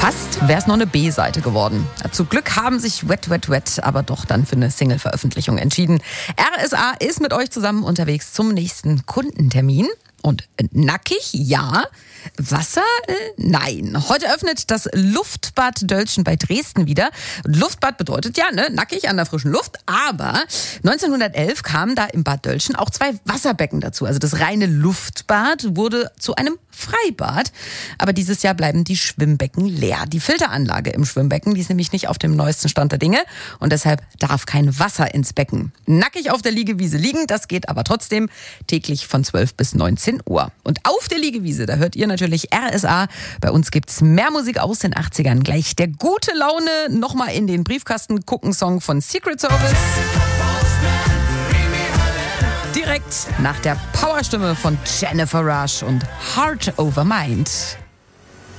Fast wäre es noch eine B-Seite geworden. Zum Glück haben sich Wet Wet Wet aber doch dann für eine Single-Veröffentlichung entschieden. RSA ist mit euch zusammen unterwegs zum nächsten Kundentermin. Und nackig, ja. Wasser, nein. Heute öffnet das Luftbad Dölzschen bei Dresden wieder. Luftbad bedeutet ja, nackig an der frischen Luft. Aber 1911 kamen da im Bad Dölzschen auch 2 Wasserbecken dazu. Also das reine Luftbad wurde zu einem Freibad. Aber dieses Jahr bleiben die Schwimmbecken leer. Die Filteranlage im Schwimmbecken, die ist nämlich nicht auf dem neuesten Stand der Dinge. Und deshalb darf kein Wasser ins Becken. Nackig auf der Liegewiese liegen, das geht aber trotzdem täglich von 12 bis 19 Uhr. Und auf der Liegewiese, da hört ihr natürlich RSA. Bei uns gibt's mehr Musik aus den 80ern. Gleich der gute Laune, nochmal in den Briefkasten gucken Song von Secret Service. Direkt nach der Powerstimme von Jennifer Rush und Heart Over Mind.